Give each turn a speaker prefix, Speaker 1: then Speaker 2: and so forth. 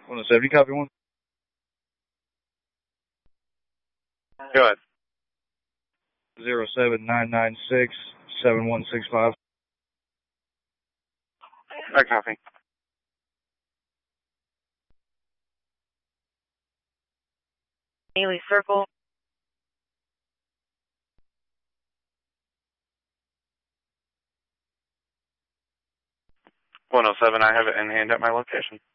Speaker 1: 107, you copy one?
Speaker 2: Go ahead.
Speaker 1: 07996-7165.
Speaker 2: I copy.
Speaker 3: Haley Circle.
Speaker 2: 107, I have it in hand at my location.